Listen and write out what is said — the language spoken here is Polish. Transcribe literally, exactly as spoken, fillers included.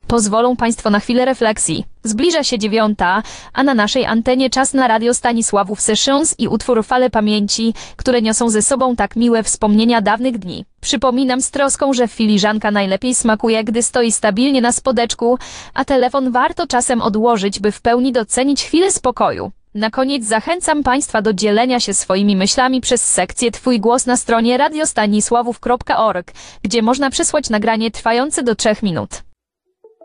Pozwolą Państwo na chwilę refleksji. Zbliża się dziewiąta, a na naszej antenie czas na Radio Stanisławów Sessions i utwór Fale Pamięci, które niosą ze sobą tak miłe wspomnienia dawnych dni. Przypominam z troską, że filiżanka najlepiej smakuje, gdy stoi stabilnie na spodeczku, a telefon warto czasem odłożyć, by w pełni docenić chwilę spokoju. Na koniec zachęcam Państwa do dzielenia się swoimi myślami przez sekcję Twój głos na stronie radiostanisławów kropka org, gdzie można przesłać nagranie trwające do trzech minut.